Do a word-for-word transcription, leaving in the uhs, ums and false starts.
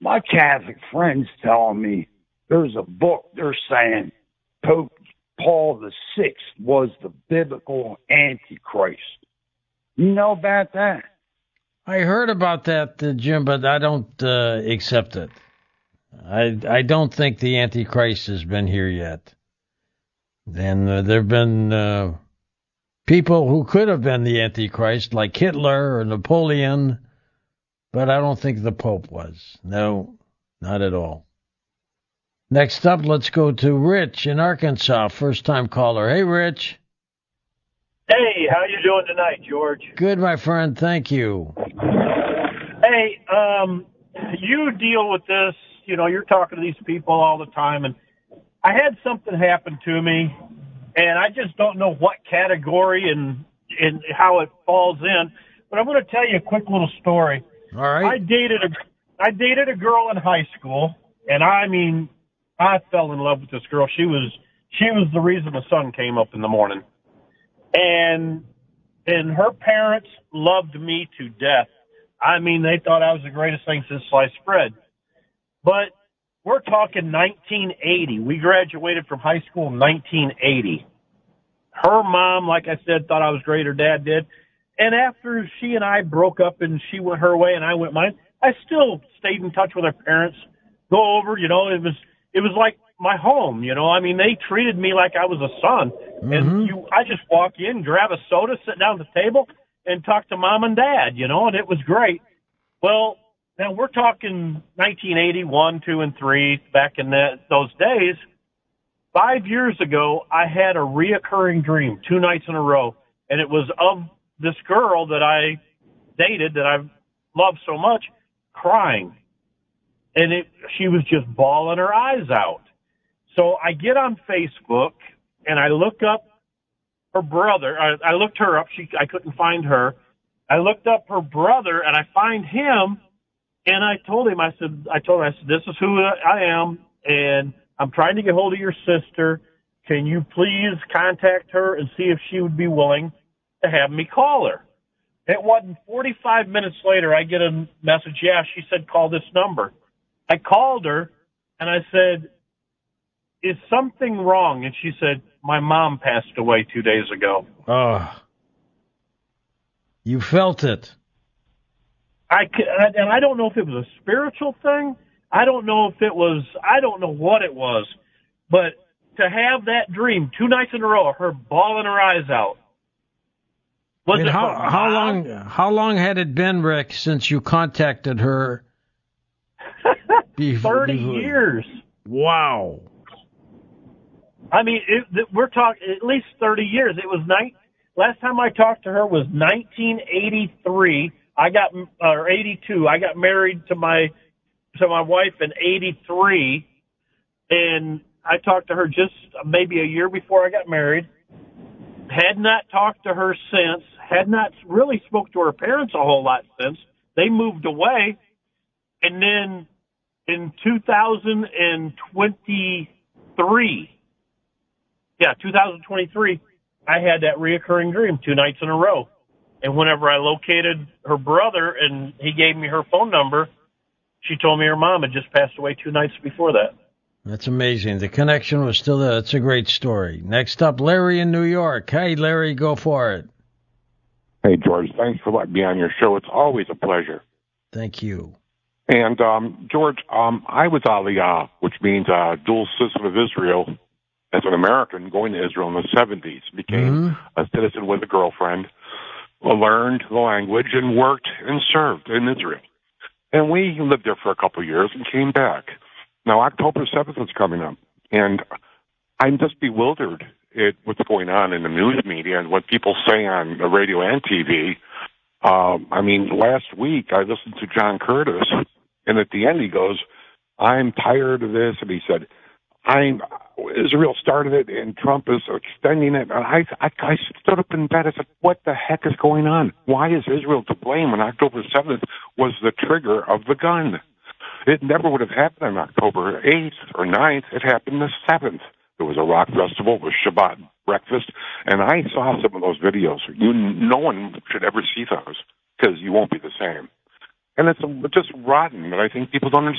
my Catholic friends telling me there's a book they're saying Pope Paul the Sixth was the biblical Antichrist. You know about that? I heard about that, uh, Jim, but I don't uh, accept it. I I don't think the Antichrist has been here yet. And uh, there have been uh, people who could have been the Antichrist, like Hitler or Napoleon, but I don't think the Pope was. No, not at all. Next up, let's go to Rich in Arkansas, first-time caller. Hey, Rich. Hey, how you doing tonight, George? Good, my friend. Thank you. Hey, um, you deal with this. You know, you're talking to these people all the time, and I had something happen to me, and I just don't know what category and, and how it falls in. But I'm going to tell you a quick little story. All right. I dated a, I dated a girl in high school, and I mean, I fell in love with this girl. She was, she was the reason the sun came up in the morning. And, and her parents loved me to death. I mean, they thought I was the greatest thing since sliced bread. But we're talking nineteen eighty. We graduated from high school in nineteen eighty. Her mom, like I said, thought I was great. Her dad did. And after she and I broke up and she went her way and I went mine, I still stayed in touch with her parents. Go over, you know, it was, it was like my home, you know. I mean, they treated me like I was a son. Mm-hmm. And you, I just walk in, grab a soda, sit down at the table, and talk to mom and dad, you know, and it was great. Well, now we're talking nineteen eighty-one, two, and three, back in that, those days. Five years ago, I had a reoccurring dream, two nights in a row, and it was of this girl that I dated, that I loved so much, crying. And it, she was just bawling her eyes out. So I get on Facebook, and I look up her brother. I, I looked her up. She, I couldn't find her. I looked up her brother, and I find him, and I told him, I said, I told him, I said, this is who I am, and I'm trying to get hold of your sister. Can you please contact her and see if she would be willing to have me call her? It wasn't forty-five minutes later, I get a message, yeah, she said, call this number. I called her, and I said, is something wrong? And she said, my mom passed away two days ago. Oh, you felt it. I could, and I don't know if it was a spiritual thing. I don't know if it was, I don't know what it was. But to have that dream two nights in a row, her bawling her eyes out. Was and it how, how long? How long had it been, Rick, since you contacted her? Thirty years. Wow. I mean, it, we're talking at least thirty years. It was night. Last time I talked to her was nineteen eighty-three. I got or eighty-two. I got married to my to my wife in eighty-three, and I talked to her just maybe a year before I got married. Had not talked to her since. Had not really spoke to her parents a whole lot since. They moved away, and then in two thousand twenty-three, yeah, two thousand twenty-three, I had that reoccurring dream two nights in a row. And whenever I located her brother and he gave me her phone number, she told me her mom had just passed away two nights before that. That's amazing. The connection was still there. That's a great story. Next up, Larry in New York. Hey, Larry, go for it. Hey, George, thanks for letting me on your show. It's always a pleasure. Thank you. And, um, George, um, I was Aliyah, which means uh, dual citizen of Israel, as an American going to Israel in the seventies. Became mm-hmm. a citizen with a girlfriend, learned the language, and worked and served in Israel. And we lived there for a couple of years and came back. Now, October seventh is coming up, and I'm just bewildered at what's going on in the news media and what people say on the radio and T V. Um, I mean, last week I listened to John Curtis, and at the end he goes, I'm tired of this, and he said, I'm, Israel started it, and Trump is extending it. And I, I, I stood up in bed. I said, what the heck is going on? Why is Israel to blame when October seventh was the trigger of the gun? It never would have happened on October eighth or ninth. It happened the seventh. There was a rock festival. It was Shabbat breakfast. And I saw some of those videos. You, no one should ever see those because you won't be the same. And it's just rotten, but I think people don't understand.